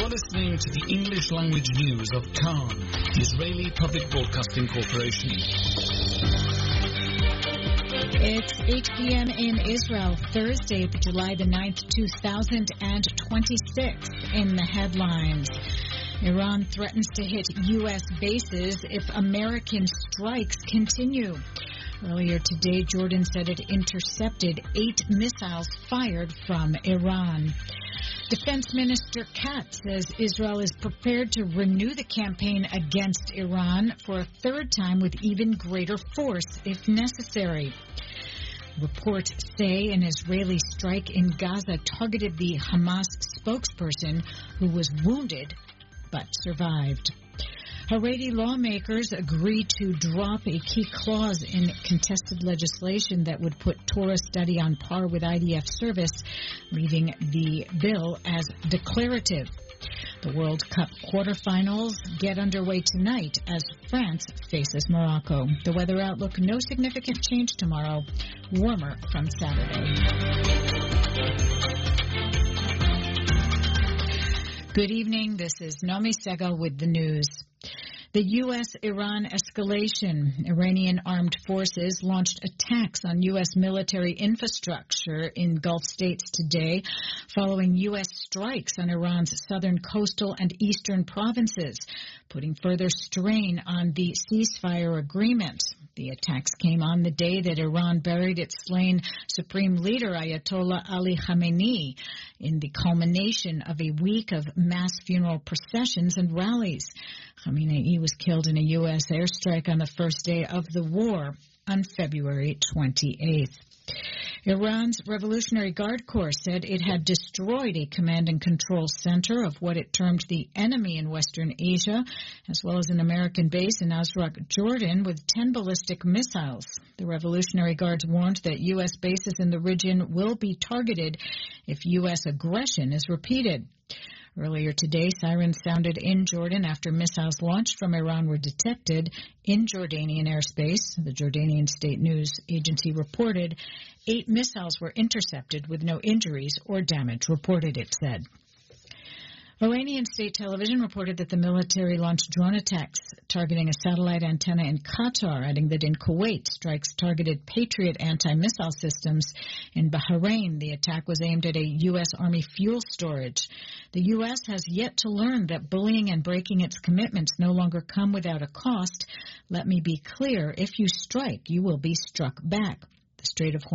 You're listening to the English language news of Khan, the Israeli Public Broadcasting Corporation. It's 8 p.m. in Israel, Thursday, July the 9th, 2026. In the headlines, Iran threatens to hit U.S. bases if American strikes continue. Earlier today, Jordan said it intercepted 8 missiles fired from Iran. Defense Minister Katz says Israel is prepared to renew the campaign against Iran for a third time with even greater force if necessary. Reports say an Israeli strike in Gaza targeted the Hamas spokesperson who was wounded but survived. Haredi lawmakers agreed to drop a key clause in contested legislation that would put Torah study on par with IDF service, leaving the bill as declarative. The World Cup quarterfinals get underway tonight as France faces Morocco. The weather outlook, no significant change tomorrow, warmer from Saturday. Good evening, this is Naomi Segal with the news. The U.S.-Iran escalation. Iranian armed forces launched attacks on U.S. military infrastructure in Gulf states today, following U.S. strikes on Iran's southern coastal and eastern provinces, putting further strain on the ceasefire agreement. The attacks came on the day that Iran buried its slain Supreme Leader Ayatollah Ali Khamenei in the culmination of a week of mass funeral processions and rallies. Khamenei was killed in a U.S. airstrike on the first day of the war on February 28th. Iran's Revolutionary Guard Corps said it had destroyed a command and control center of what it termed the enemy in Western Asia, as well as an American base in Azraq, Jordan, with 10 ballistic missiles. The Revolutionary Guards warned that U.S. bases in the region will be targeted if U.S. aggression is repeated. Earlier today, sirens sounded in Jordan after missiles launched from Iran were detected in Jordanian airspace. The Jordanian state news agency reported 8 missiles were intercepted with no injuries or damage reported, it said. Iranian state television reported that the military launched drone attacks targeting a satellite antenna in Qatar, adding that in Kuwait, strikes targeted Patriot anti-missile systems. In Bahrain, the attack was aimed at a U.S. Army fuel storage. The U.S. has yet to learn that bullying and breaking its commitments no longer come without a cost. Let me be clear, if you strike, you will be struck back. The Strait of Hormuz